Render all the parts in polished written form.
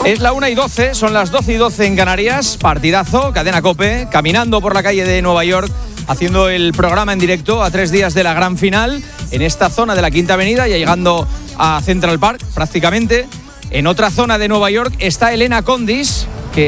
Es la 1:12, son las 12:12 en Canarias. Partidazo, Cadena COPE, caminando por la calle de Nueva York, haciendo el programa en directo a 3 días de la gran final, en esta zona de la Quinta Avenida, ya llegando a Central Park prácticamente. En otra zona de Nueva York está Elena Condis,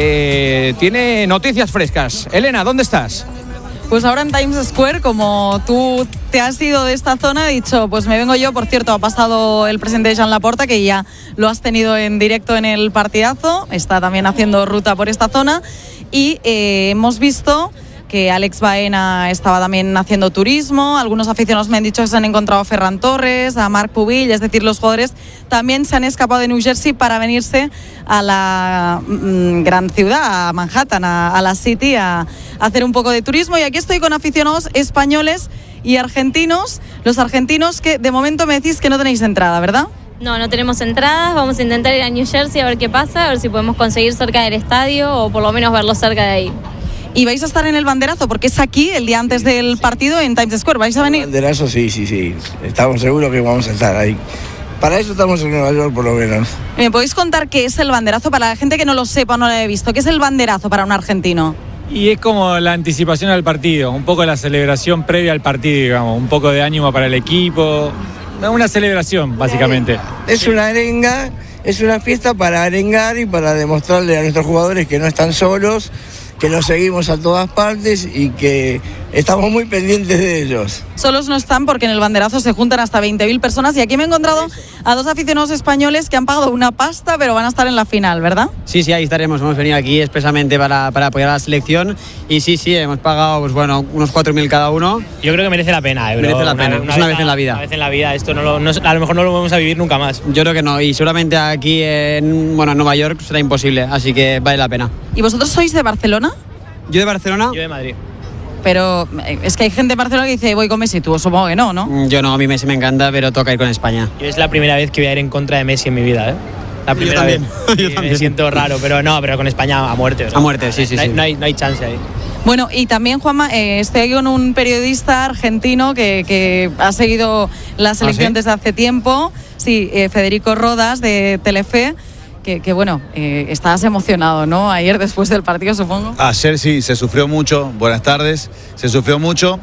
que tiene noticias frescas. Elena, ¿dónde estás? Pues ahora en Times Square, como tú te has ido de esta zona, he dicho, pues me vengo yo. Por cierto, ha pasado el presidente Joan Laporta, que ya lo has tenido en directo en el partidazo, está también haciendo ruta por esta zona, y hemos visto que Alex Baena estaba también haciendo turismo. Algunos aficionados me han dicho que se han encontrado a Ferran Torres, a Marc Pubill, es decir, los jugadores también se han escapado de New Jersey para venirse a la gran ciudad, a Manhattan, a la City, a hacer un poco de turismo. Y aquí estoy con aficionados españoles y argentinos. Los argentinos, que de momento me decís que no tenéis entrada, ¿verdad? No tenemos entradas. Vamos a intentar ir a New Jersey a ver qué pasa, a ver si podemos conseguir cerca del estadio o por lo menos verlo cerca de ahí. ¿Y vais a estar en el banderazo? Porque es aquí, el día antes del partido, en Times Square. ¿Vais a venir? El banderazo, sí. Estamos seguros que vamos a estar ahí. Para eso estamos en Nueva York, por lo menos. ¿Me podéis contar qué es el banderazo? Para la gente que no lo sepa o no lo haya visto, ¿qué es el banderazo para un argentino? Y es como la anticipación al partido, un poco la celebración previa al partido, digamos, un poco de ánimo para el equipo, una celebración, básicamente. Es una arenga, es una fiesta para arengar y para demostrarle a nuestros jugadores que no están solos, que los seguimos a todas partes y que estamos muy pendientes de ellos. Solos no están, porque en el banderazo se juntan hasta 20.000 personas, y aquí me he encontrado a dos aficionados españoles que han pagado una pasta, pero van a estar en la final, ¿verdad? Sí, ahí estaremos. Hemos venido aquí expresamente para apoyar a la selección y sí, hemos pagado unos 4.000 cada uno. Yo creo que merece la pena, Merece la pena, es una vez en la vida. Una vez en la vida, esto a lo mejor no lo vamos a vivir nunca más. Yo creo que no, y seguramente aquí en Nueva York será imposible, así que vale la pena. ¿Y vosotros sois de Barcelona? Yo de Barcelona. Yo de Madrid. Pero es que hay gente de Barcelona que dice, voy con Messi, tú supongo que no. Yo no, a mí Messi me encanta, pero toca ir con España. Yo es la primera vez que voy a ir en contra de Messi en mi vida, ¿eh? La primera vez. Yo también. Me siento raro, pero con España a muerte. A muerte, sí. No hay chance ahí. Bueno, y también, Juanma, estoy aquí con un periodista argentino que ha seguido la selección desde hace tiempo. Sí, Federico Rodas, de Telefe. Que bueno, estabas emocionado, ¿no? Ayer después del partido, supongo. Ayer sí, se sufrió mucho. Buenas tardes. Se sufrió mucho.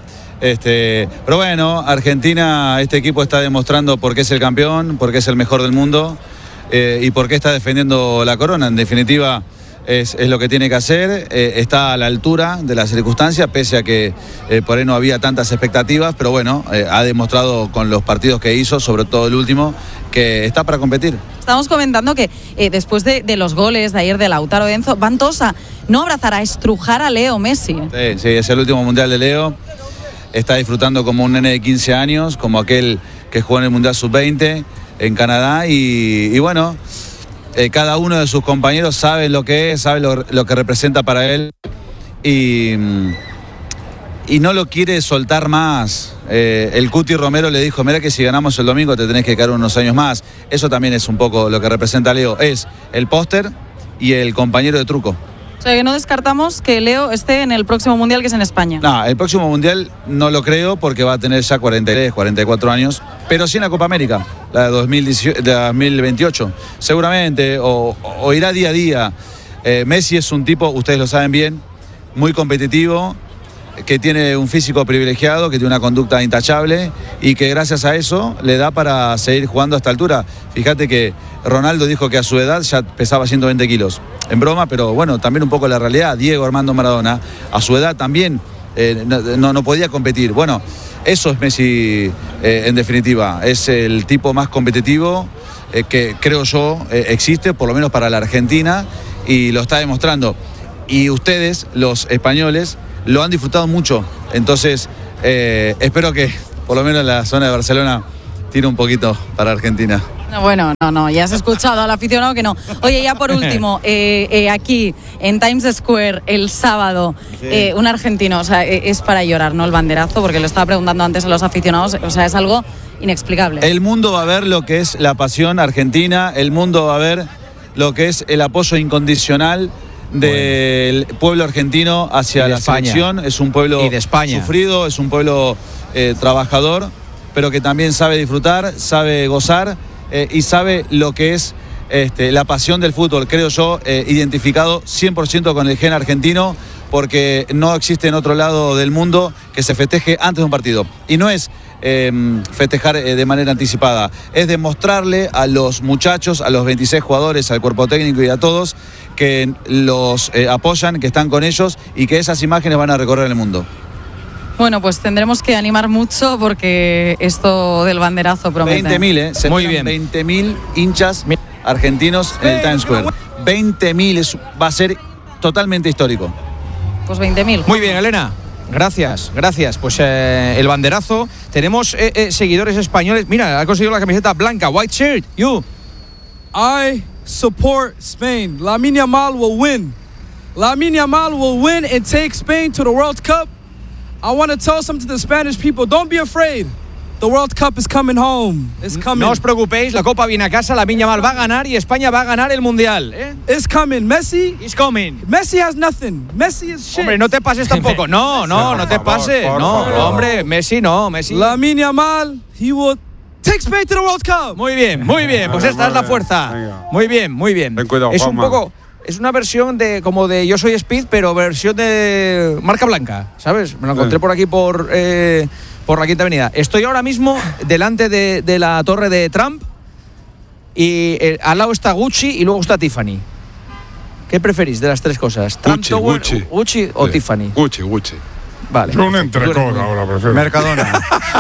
Pero bueno, Argentina, este equipo está demostrando por qué es el campeón, por qué es el mejor del mundo y por qué está defendiendo la corona. En definitiva, es lo que tiene que hacer. Está a la altura de las circunstancias, pese a que por ahí no había tantas expectativas. Pero bueno, ha demostrado con los partidos que hizo, sobre todo el último, que está para competir. Estamos comentando que después de los goles de ayer de Lautaro Enzo, van todos a no abrazar, a estrujar a Leo Messi. Sí, es el último mundial de Leo. Está disfrutando como un nene de 15 años, como aquel que jugó en el Mundial Sub-20 en Canadá. Y bueno, cada uno de sus compañeros sabe lo que es, sabe lo que representa para él. Y no lo quiere soltar más. El Cuti Romero le dijo, mira que si ganamos el domingo te tenés que quedar unos años más. Eso también es un poco lo que representa a Leo. Es el póster y el compañero de truco. O sea, que no descartamos que Leo esté en el próximo Mundial, que es en España. No, el próximo Mundial no lo creo, porque va a tener ya 43, 44 años, pero sí en la Copa América, la de 2028, seguramente, o irá día a día. Messi es un tipo, ustedes lo saben bien, muy competitivo, que tiene un físico privilegiado, que tiene una conducta intachable y que gracias a eso le da para seguir jugando a esta altura. Fíjate que Ronaldo dijo que a su edad ya pesaba 120 kilos. En broma, pero bueno, también un poco la realidad. Diego Armando Maradona, a su edad también no podía competir. Bueno, eso es Messi en definitiva. Es el tipo más competitivo que creo yo existe, por lo menos para la Argentina, y lo está demostrando. Y ustedes, los españoles, lo han disfrutado mucho. Entonces, espero que por lo menos la zona de Barcelona tire un poquito para Argentina. Bueno, no, ya has escuchado al aficionado que no. Oye, ya por último, aquí en Times Square el sábado, sí. Un argentino, o sea, es para llorar, ¿no? El banderazo, porque lo estaba preguntando antes a los aficionados, o sea, es algo inexplicable. El mundo va a ver lo que es la pasión argentina, el mundo va a ver lo que es el apoyo incondicional del pueblo argentino hacia la selección. Es un pueblo sufrido, es un pueblo trabajador, pero que también sabe disfrutar, sabe gozar y sabe lo que es la pasión del fútbol, creo yo, identificado 100% con el gen argentino, porque no existe en otro lado del mundo que se festeje antes de un partido. Y no es festejar de manera anticipada, es demostrarle a los muchachos, a los 26 jugadores, al cuerpo técnico y a todos que los apoyan, que están con ellos y que esas imágenes van a recorrer el mundo. Bueno, pues tendremos que animar mucho porque esto del banderazo promete. 20.000, Muy bien. 20.000 hinchas argentinos en el Times Square. 20.000 va a ser totalmente histórico. Pues 20.000. Muy bien, Elena. Gracias. Pues el banderazo. Tenemos seguidores españoles. Mira, ha conseguido la camiseta blanca. White shirt. You. I support Spain. Lamine Yamal will win. Lamine Yamal will win and take Spain to the World Cup. I want to tell something to the Spanish people. Don't be afraid. The World Cup is coming home. It's coming. No os preocupéis, la Copa viene a casa, Lamine Yamal va a ganar y España va a ganar el Mundial. It's coming. Messi. It's coming. Messi has nothing. Messi is shit. Hombre, no te pases tampoco. No te pases. No, hombre, Messi no, Messi. Lamine Yamal, he will take Spain to the World Cup. Muy bien. Pues esta es la fuerza. Venga. Muy bien. Ten cuidado, es un Juanma. poco... Es una versión como de Yo Soy Speed, pero versión de marca blanca, ¿sabes? Me lo encontré por aquí por la Quinta Avenida. Estoy ahora mismo delante de la torre de Trump y al lado está Gucci y luego está Tiffany. ¿Qué preferís de las tres cosas? ¿Trump Tower, Gucci o Tiffany? Gucci. Vale. Yo un entrecot ahora, prefiero. Mercadona.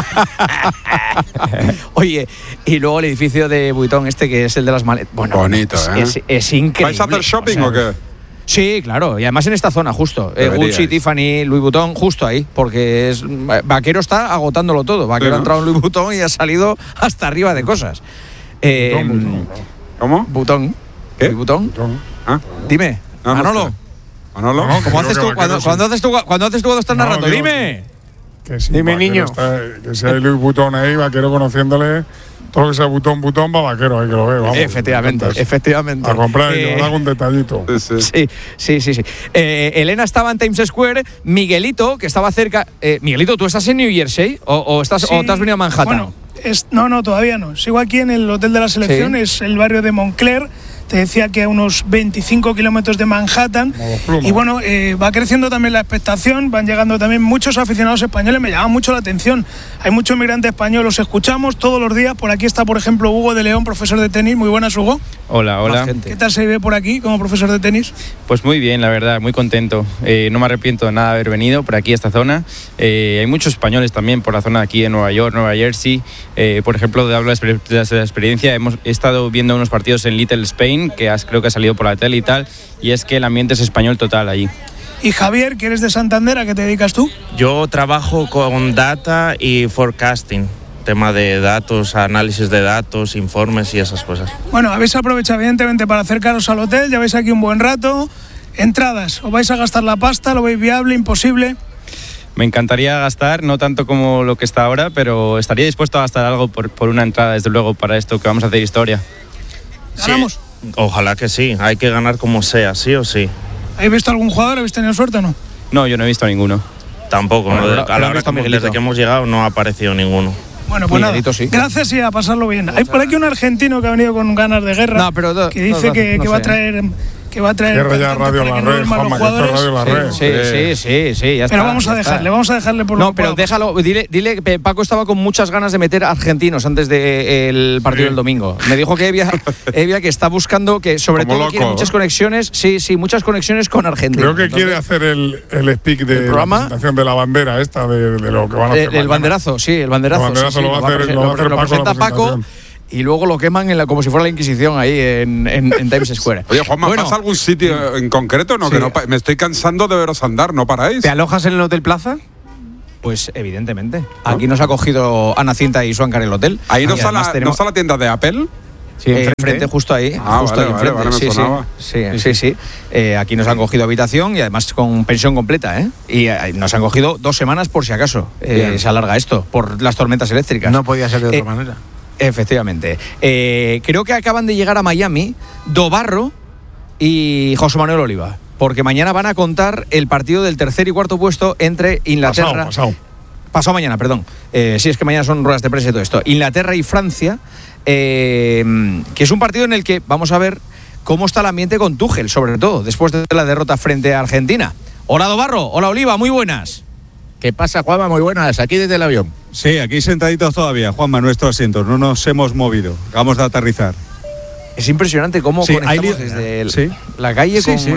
Oye, y luego el edificio de Vuitton que es el de las maletas. Bueno, bonito, es increíble. ¿Vais a hacer shopping o qué? Sí, claro, y además en esta zona justo. Gucci, Tiffany, Louis Vuitton, justo ahí, porque Vaquero está agotándolo todo. Vaquero ha entrado en Louis Vuitton y ha salido hasta arriba de cosas. ¿Cómo? Vuitton. ¿Qué? Louis Vuitton. ¿Ah? Dime, No, Manolo. Manolo, ¿Cómo haces tú cuando haces tú cuando estás narrando? digo, Dime. Que sí, Dime, niño. Que si hay Louis Vuitton ahí, Vaquero conociéndole, todo lo que sea Vuitton va Vaquero, ahí que lo ve. Vamos, Efectivamente. A comprar y yo hago un detallito. Sí. Elena estaba en Times Square. Miguelito, que estaba cerca. Miguelito, ¿tú estás en New Jersey o te has venido a Manhattan? Bueno, no, todavía no. Sigo aquí en el Hotel de la Selección, es el barrio de Montclair. Te decía que a unos 25 kilómetros de Manhattan. Y bueno, va creciendo también la expectación, van llegando también muchos aficionados españoles, me llama mucho la atención. Hay mucho inmigrante español, los escuchamos todos los días. Por aquí está, por ejemplo, Hugo de León, profesor de tenis. Muy buenas, Hugo. Hola. ¿Qué tal se ve por aquí como profesor de tenis? Pues muy bien, la verdad, muy contento. No me arrepiento de nada de haber venido por aquí a esta zona. Hay muchos españoles también por la zona de aquí de Nueva York, Nueva Jersey. Por ejemplo, de hablar de la experiencia, he estado viendo unos partidos en Little Spain, que creo que ha salido por la tele y tal, y es que el ambiente es español total allí. Y Javier, que eres de Santander, ¿a qué te dedicas tú? Yo trabajo con data y forecasting, tema de datos, análisis de datos, informes y esas cosas. Bueno, habéis aprovechado evidentemente para acercaros al hotel, ya veis aquí un buen rato. Entradas, ¿os vais a gastar la pasta? ¿Lo veis viable, imposible? Me encantaría gastar, no tanto como lo que está ahora, pero estaría dispuesto a gastar algo por una entrada, desde luego, para esto que vamos a hacer historia. ¿Ganamos? Sí, ojalá que sí, hay que ganar como sea, sí o sí. ¿Habéis visto algún jugador? ¿Habéis tenido suerte o no? No, yo no he visto ninguno. Tampoco, Bueno, ¿no? A la hora como desde que hemos llegado no ha aparecido ninguno. Bueno, pues nada, Miguelito, sí. gracias y a pasarlo bien. Hay por aquí un argentino que ha venido con ganas de guerra, que dice que va a traer... Que va a traer Cierra ya Radio La Red, Juanma, que esto es Radio La Red. Sí, ya está. Pero vamos a dejarle por lo No, pero déjalo, dile que Paco estaba con muchas ganas de meter argentinos antes del partido del domingo. Me dijo que Evia que está buscando, que sobre Como todo loco, quiere muchas conexiones, muchas conexiones con Argentina. Creo que quiere hacer el speak de la presentación de la bandera esta, de lo que van a hacer. El banderazo, el banderazo. El banderazo lo va a hacer lo presenta Paco. Y luego lo queman como si fuera la Inquisición ahí en Times Square. Oye, Juanma, ¿pasa algún sitio en concreto? No, sí. que no, me estoy cansando de veros andar, ¿no paráis? ¿Te alojas en el Hotel Plaza? Pues evidentemente. Aquí nos ha cogido Ana Cinta y Suancar en el hotel. ¿Ahí no está la tienda de Apple? Sí, enfrente, justo ahí. Justo ahí enfrente. Vale, me sonaba. Sí. Aquí nos han cogido habitación y además con pensión completa, ¿eh? Y nos han cogido 2 semanas por si acaso se alarga esto, por las tormentas eléctricas. No podía ser de otra manera. Efectivamente. Creo que acaban de llegar a Miami Dobarro y José Manuel Oliva, porque mañana van a contar el partido del tercer y cuarto puesto entre Inglaterra. Pasado. Pasado mañana, perdón. Sí, es que mañana son ruedas de prensa y todo esto. Inglaterra y Francia, que es un partido en el que vamos a ver cómo está el ambiente con Tuchel, sobre todo después de la derrota frente a Argentina. Hola, Dobarro. Hola, Oliva. Muy buenas. ¿Qué pasa, Juanma? Muy buenas. Aquí desde el avión. Sí, aquí sentaditos todavía, Juanma, en nuestros asientos. No nos hemos movido. Acabamos de aterrizar. Es impresionante cómo conectamos desde la calle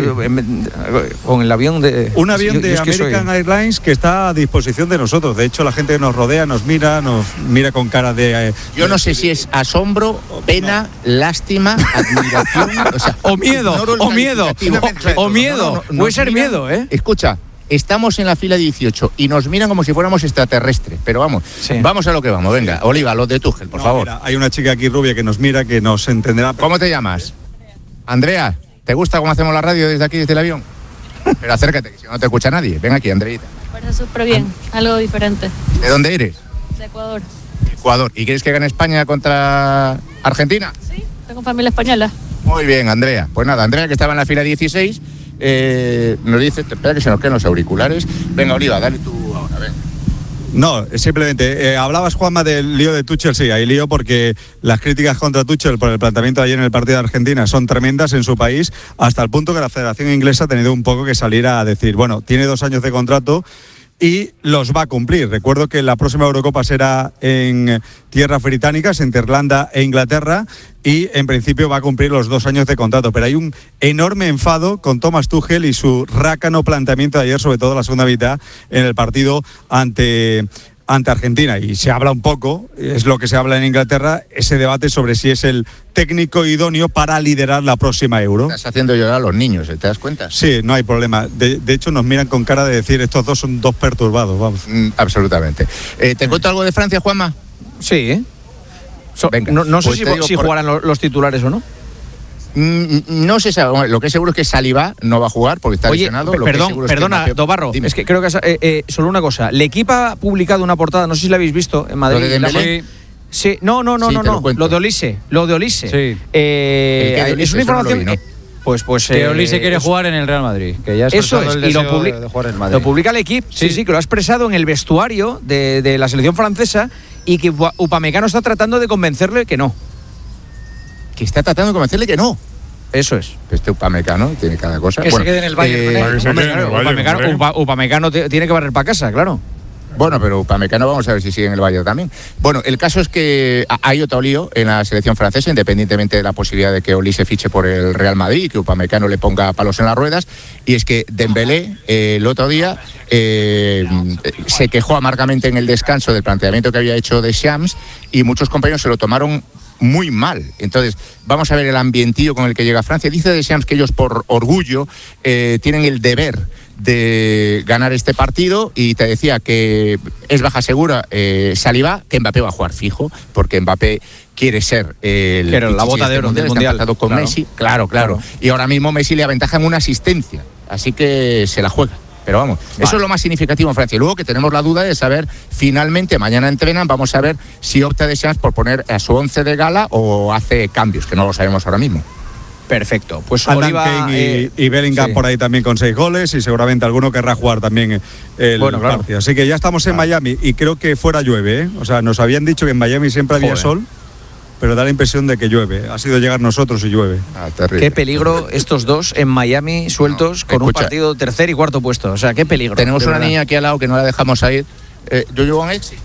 con el avión de... Un avión de American Airlines que está a disposición de nosotros. De hecho, la gente que nos rodea nos mira con cara de... Yo no sé si es asombro, pena, lástima, admiración... O miedo. Puede ser miedo, ¿eh? Escucha, estamos en la fila 18 y nos miran como si fuéramos extraterrestres. Pero vamos a lo que vamos. Venga, Oliva, lo de Tuchel, por favor. Mira, hay una chica aquí rubia que nos mira, que nos entenderá. ¿Cómo te llamas? Andrea, ¿te gusta cómo hacemos la radio desde aquí, desde el avión? Pero acércate, que si no te escucha nadie. Ven aquí, Andreita. Me parece súper bien, algo diferente. ¿De dónde eres? De Ecuador. Ecuador. ¿Y quieres que gane España contra Argentina? Sí, tengo familia española. Muy bien, Andrea. Pues nada, Andrea, que estaba en la fila 16... nos dice, espera que se nos queden los auriculares. Venga, Oliva, dale tú ahora, ven. No, simplemente, hablabas, Juanma, del lío de Tuchel. Sí, hay lío porque las críticas contra Tuchel por el planteamiento de ayer en el partido de Argentina son tremendas en su país, hasta el punto que la Federación Inglesa ha tenido un poco que salir a decir, bueno, tiene 2 años de contrato y los va a cumplir. Recuerdo que la próxima Eurocopa será en tierras británicas, entre Irlanda e Inglaterra, y en principio va a cumplir los 2 años de contrato. Pero hay un enorme enfado con Thomas Tuchel y su rácano planteamiento de ayer, sobre todo en la segunda mitad, en el partido ante Argentina. Y se habla un poco, es lo que se habla en Inglaterra, ese debate sobre si es el técnico idóneo para liderar la próxima Euro. Estás haciendo llorar a los niños, ¿te das cuenta? Sí, no hay problema. De hecho, nos miran con cara de decir, estos dos son 2 perturbados, vamos. Absolutamente. ¿Te cuento algo de Francia, Juanma? Sí. Venga, no sé si jugarán los titulares o no. No se sabe. Lo que es seguro es que Saliba no va a jugar porque está lesionado. Perdona, Dobarro. Dime. Es que creo que solo una cosa. El equipo ha publicado una portada, no sé si la habéis visto, en Madrid. ¿Lo de Dembélé? Sí. No. Lo de Olise. Sí. Es una información. Pues que Olise quiere jugar en el Real Madrid. Que ya eso es. Y lo publica el equipo. Sí, que lo ha expresado en el vestuario de la selección francesa y que Upamecano está tratando de convencerle que no. Que está tratando de convencerle que no. Eso es. Este Upamecano tiene cada cosa. Que se quede en el Bayern. Upamecano tiene que barrer para casa, claro. Bueno, pero Upamecano vamos a ver si sigue en el Bayern también. Bueno, el caso es que hay otro lío en la selección francesa, independientemente de la posibilidad de que Olise fiche por el Real Madrid y que Upamecano le ponga palos en las ruedas, y es que Dembélé el otro día se quejó amargamente en el descanso del planteamiento que había hecho Deschamps y muchos compañeros se lo tomaron muy mal. Entonces, vamos a ver el ambientillo con el que llega Francia. Dice Deschamps que ellos por orgullo tienen el deber de ganar este partido y te decía que es baja segura Saliba, que Mbappé va a jugar fijo, porque Mbappé quiere ser la bota de oro del Mundial. Está con Messi, claro. Y ahora mismo Messi le aventaja en una asistencia, así que se la juega. Pero vamos, eso es lo más significativo en Francia. Y luego que tenemos la duda de saber, finalmente, mañana entrenan, vamos a ver si opta Deschamps por poner a su 11 de gala o hace cambios, que no lo sabemos ahora mismo. Perfecto. Pues Andan Kane y Bellingham por ahí también con 6 goles y seguramente alguno querrá jugar también el partido. Así que ya estamos en Miami y creo que fuera llueve, ¿eh? O sea, nos habían dicho que en Miami siempre había sol, pero da la impresión de que llueve. Ha sido llegar nosotros y llueve. Terrible. Qué peligro estos dos en Miami sueltos con un partido 3er y 4.º puesto. O sea, qué peligro. Tenemos una niña aquí al lado que no la dejamos ir. ¿Do you want exit?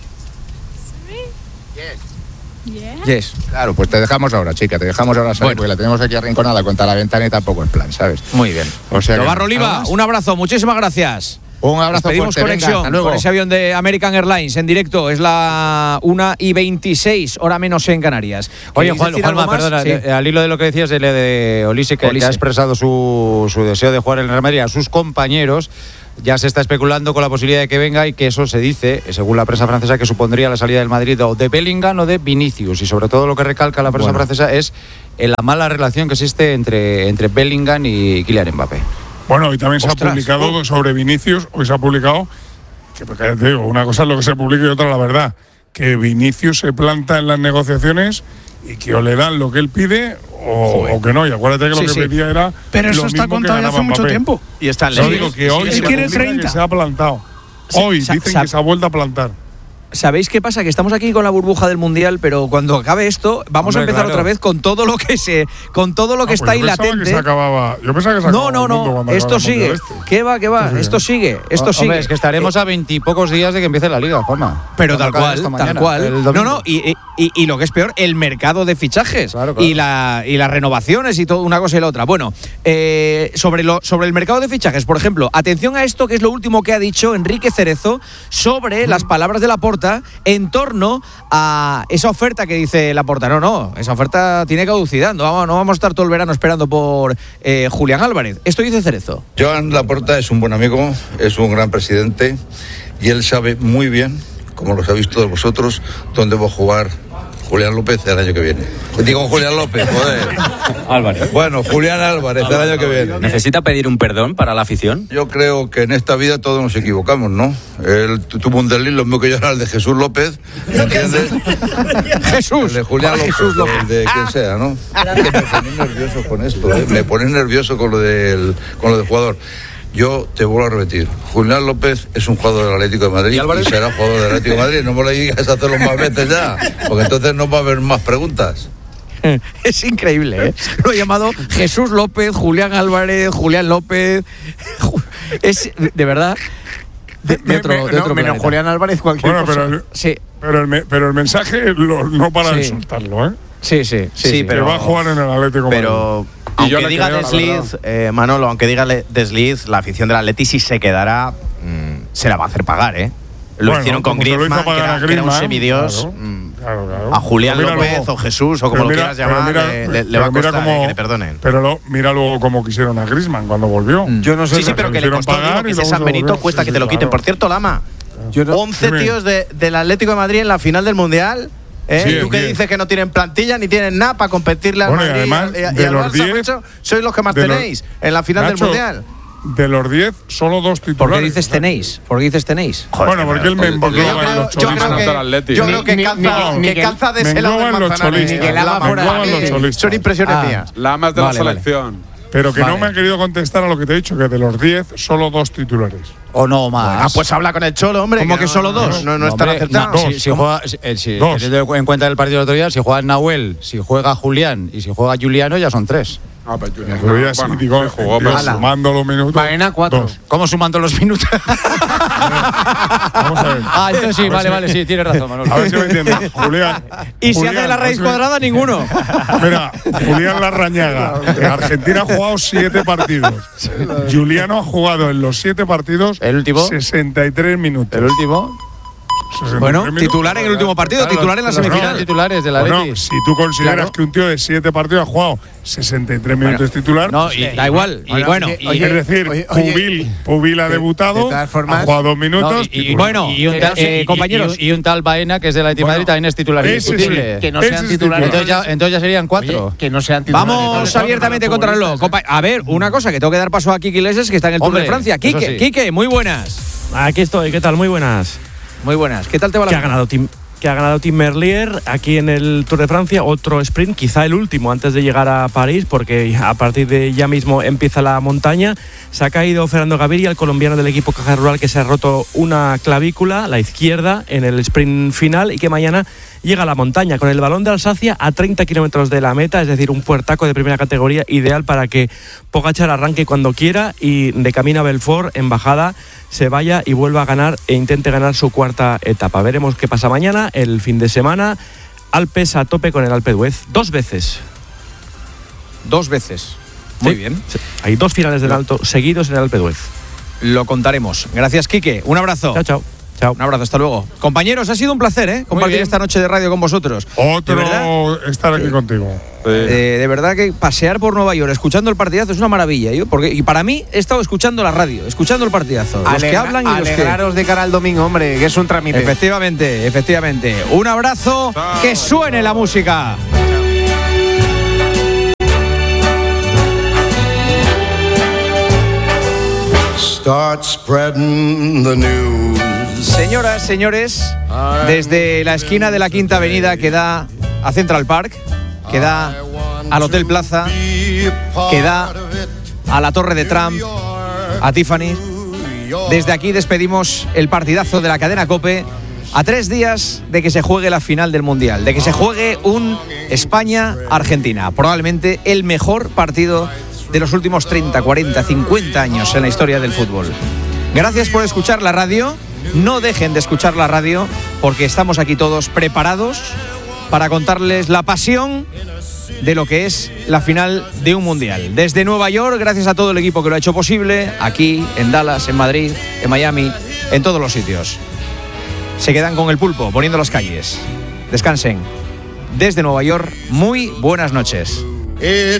Yes. Claro, pues te dejamos ahora, chica, salir, porque la tenemos aquí arrinconada contra la ventana y tampoco en plan, ¿sabes? Muy bien. O sea, Dobarro Oliva, un abrazo, muchísimas gracias. Un abrazo. Pedimos conexión con ese avión de American Airlines en directo. Es la 1:26, hora menos en Canarias. Oye, Juanma, perdona, sí. Al hilo de lo que decías de Olise, que ha expresado su deseo de jugar en el Real Madrid a sus compañeros, ya se está especulando con la posibilidad de que venga y que eso se dice, según la prensa francesa, que supondría la salida del Madrid o de Bellingham o de Vinicius. Y sobre todo lo que recalca la prensa francesa es la mala relación que existe entre Bellingham y Kylian Mbappé. Bueno, hoy también se ha publicado sobre Vinicius, hoy se ha publicado, que porque ya te digo, una cosa es lo que se publica y otra la verdad, que Vinicius se planta en las negociaciones y que o le dan lo que él pide o que no. Y acuérdate que lo que pedía era. Pero eso está contado ya hace mucho tiempo. Y está en digo que hoy se quiere 30. Que se ha plantado. Hoy dicen que se ha vuelto a plantar. ¿Sabéis qué pasa? Que estamos aquí con la burbuja del Mundial, pero cuando acabe esto, vamos a empezar otra vez con todo lo que está ahí latente. Yo pensaba que se acababa. No, esto sigue. ¿Qué va? Esto sigue. Hombre, es que estaremos a 20 y pocos días de que empiece la Liga, Juanma. Pero tal cual. No, y lo que es peor, el mercado de fichajes. Claro. Y las renovaciones y todo, una cosa y la otra. Bueno, sobre el mercado de fichajes, por ejemplo, atención a esto, que es lo último que ha dicho Enrique Cerezo sobre las palabras de Laporta en torno a esa oferta que dice Laporta. No, esa oferta tiene caducidad. No vamos a estar todo el verano esperando por Julián Álvarez. Esto dice Cerezo. Joan Laporta es un buen amigo, es un gran presidente y él sabe muy bien, como lo sabéis todos vosotros, dónde va a jugar Julián López el año que viene. Digo Julián López, joder. Álvarez. Bueno, Julián Álvarez el año que viene. ¿Necesita pedir un perdón para la afición? Yo creo que en esta vida todos nos equivocamos, ¿no? Él tuvo un desliz, lo mismo que yo era el de Jesús López, ¿me entiendes? Jesús. El de Julián López, el de quien sea, ¿no? Que me pone nervioso con esto, me pone nervioso con lo del jugador. Yo te vuelvo a repetir, Julián López es un jugador del Atlético de Madrid y será jugador del Atlético de Madrid. No me lo digas a hacerlo más veces ya, porque entonces no va a haber más preguntas. Es increíble, ¿eh? Lo he llamado Jesús López, Julián Álvarez, Julián López. Es, de verdad, de otro menos Julián Álvarez, cualquier cosa. Pero el mensaje no para de soltarlo, ¿eh? Sí, pero va a jugar en el Atlético de Madrid. Aunque diga desliz, Manolo, aunque diga desliz, la afición del Atleti si se quedara, se la va a hacer pagar, ¿eh? Lo hicieron con Griezmann, que era un semidios. Claro. A Julián López o Jesús, o como lo quieras llamar, le va a costar que le perdonen. Pero mira luego cómo quisieron a Griezmann cuando volvió. Yo no sé. Sí, pero que le costó, que ese San Benito cuesta que te lo quiten. Por cierto, Lama, 11 tíos del Atlético de Madrid en la final del Mundial. Sí, ¿tú qué dices? Que no tienen plantilla ni tienen nada para competirle al Madrid y al Barça. Sois los que más tenéis en la final del Mundial. De los 10, solo 2 titulares. ¿Por qué dices tenéis? Bueno, porque él me engloba en los cholistas. Yo creo que calza de ese lado del Manzanares. Son impresiones mías. Lamas de la selección. Pero que no me ha querido contestar a lo que te he dicho, que de los 10, solo 2 titulares. O no más. Pues habla con el Cholo, hombre. ¿Cómo que solo 2? No están acertados. Teniendo en cuenta el partido del otro día, si juega Nahuel, si juega Julián y si juega Juliano, ya son 3. Pero ya sí, digo, sumando los minutos. Baena 4. ¿Cómo sumando los minutos? Vamos a ver. Entonces sí, vale, sí, tienes razón, Manolo. A ver si me entiendes. Julián. Y si hace la raíz cuadrada, ninguno. Mira, Julián Larrañaga. Argentina ha jugado 7 partidos. Juliano ha jugado en los 7 partidos ¿el último? 63 minutos. ¿El último? Bueno, titular en el último partido, titular en la semifinal. Titulares de la Atleti. Si tú consideras que un tío de 7 partidos ha jugado 63 minutos titulalar. No, da igual. Es decir, Pubil ha debutado, ha jugado 2 minutos. Compañeros. Y un tal Baena, que es de la Atleti Madrid, también es titular indiscutible. Que no sean titulares. Entonces ya serían 4. Que no sean titulares. Vamos abiertamente contra el reloj. A ver, una cosa, que tengo que dar paso a Quique Iglesias, que está en el Tour de Francia. Quique, muy buenas. Aquí estoy, ¿qué tal? Muy buenas. Muy buenas. ¿Qué tal te va la que ha ganado Tim Merlier aquí en el Tour de Francia, otro sprint, quizá el último antes de llegar a París, porque a partir de ya mismo empieza la montaña. Se ha caído Fernando Gaviria, el colombiano del equipo Caja Rural, que se ha roto una clavícula, la izquierda, en el sprint final, y que mañana llega a la montaña con el Balón de Alsacia a 30 kilómetros de la meta, es decir, un puertaco de primera categoría ideal para que Pogačar arranque cuando quiera y de camino a Belfort, en bajada, se vaya y vuelva a ganar e intente ganar su 4ª etapa. Veremos qué pasa mañana, el fin de semana. Alpes a tope con el Alpe d'Huez, 2 veces. 2 veces. Muy bien. Hay 2 finales del Alto seguidos en el Alpe d'Huez. Lo contaremos. Gracias, Quique. Un abrazo. Chao. Un abrazo, hasta luego. Compañeros, ha sido un placer compartir esta noche de radio con vosotros. Estar aquí contigo. De verdad que pasear por Nueva York escuchando el partidazo es una maravilla. Y para mí he estado escuchando la radio, escuchando el partidazo. Los que hablan y los que… Alegraros de cara al domingo, hombre, que es un trámite. Efectivamente. Un abrazo, que suene la música. Start spreading the news. Señoras, señores, desde la esquina de la Quinta Avenida que da a Central Park, que da al Hotel Plaza, que da a la Torre de Trump, a Tiffany, desde aquí despedimos el partidazo de la cadena COPE A 3 días de que se juegue la final del Mundial, de que se juegue un España-Argentina, probablemente el mejor partido de los últimos 30, 40, 50 años en la historia del fútbol. Gracias por escuchar la radio. No dejen de escuchar la radio porque estamos aquí todos preparados para contarles la pasión de lo que es la final de un Mundial. Desde Nueva York, gracias a todo el equipo que lo ha hecho posible, aquí, en Dallas, en Madrid, en Miami, en todos los sitios. Se quedan con el pulpo, poniendo las calles. Descansen. Desde Nueva York, muy buenas noches. It